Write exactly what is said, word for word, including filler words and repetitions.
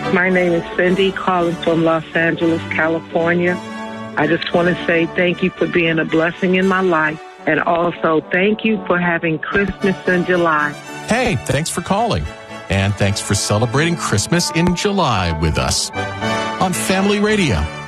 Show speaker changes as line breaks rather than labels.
My name is Cindy, calling from Los Angeles, California. I just want to say thank you for being a blessing in my life, and also thank you for having Christmas in July.
Hey, thanks for calling, and thanks for celebrating Christmas in July with us on Family Radio.